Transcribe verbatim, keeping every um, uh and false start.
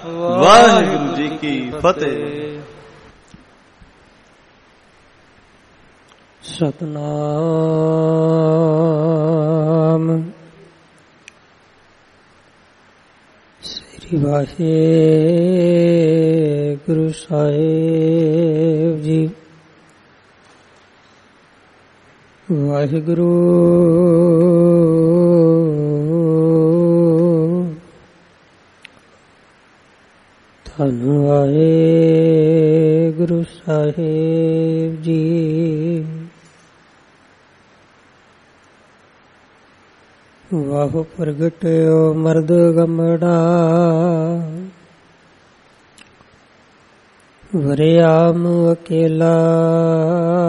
ਵਾਹਿਗੁਰੂ ਜੀ ਕੀ ਫਤਿਹ। ਸਤਨਾਮ ਸ੍ਰੀ ਵਾਹਿਗੁਰੂ ਸਾਹਿਬ ਜੀ। ਵਾਹਿਗੁਰੂ ਧੰਨ ਵਾਹਿਗੁਰੂ ਸਾਹਿਬ ਜੀ। ਵਾਹ ਪ੍ਰਗਟਿਓ ਮਰਦ ਗਮੜਾ ਵਰਿਆਮ ਅਕੇਲਾ